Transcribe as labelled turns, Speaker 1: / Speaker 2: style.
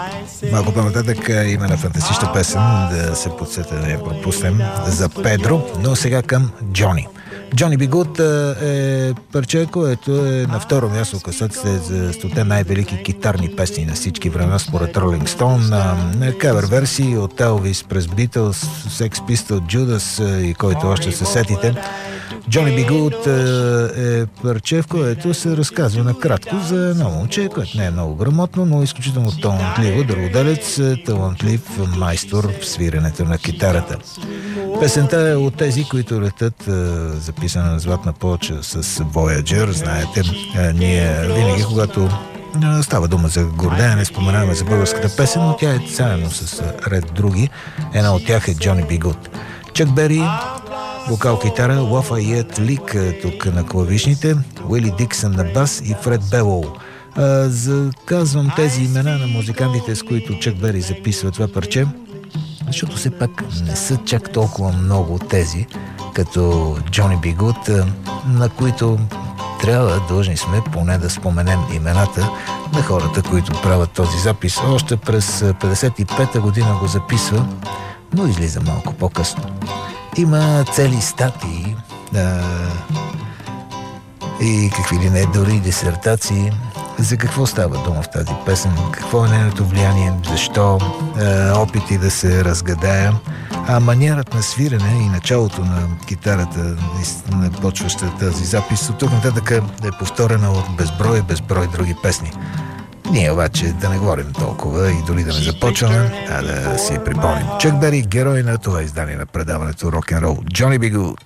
Speaker 1: Малко по-нататък има на фантастична песен, да се подсета да я пропуснем, за Педро, но сега към Джони. Джони Би Гуд е парче, което е на второ място класацията за 100 най-велики китарни песни на всички времена според Ролинг Стоун. Кавер версии от Елвис през Beatles, Sex Pistols, Judas и който още се сетите. Джони Би Гуд е парче, в което се разказва накратко за едно момче, което не е много грамотно, но изключително талантливо дърводелец, талантлив майстор в свиренето на китарата. Песента е от тези, които летят, записана на златна плоча с Voyager. Знаете, ние винаги, когато става дума за гордеене, споменаваме за българската песен, но тя е заедно с ред други. Една от тях е Джони Би Гуд. Чак Бери, вокал, китара, Лафайет Лик тук на клавишните, Уили Диксън на бас и Фред Белоу. Заказвам тези имена на музикантите, с които Чак Бери записва това парче, защото все пак не са чак толкова много тези, като Джони Би Гуд, на които длъжни сме поне да споменем имената на хората, които правят този запис. Още през 55-та година го записва, но излиза малко по-късно. Има цели статии и какви ли не, дори дисертации за какво става дума в тази песен, какво е нейното влияние, защо, опити да се разгадая, а маниерът на свирене и началото на китарата, наистина почваща тази запис, от тук нататък да е повторена от безброй други песни. Ние обаче да не говорим толкова и дори да не започваме, а да си припомним. Чак Бери, герой на това издание на предаването Рок-н-рол. Джони Би Гуд.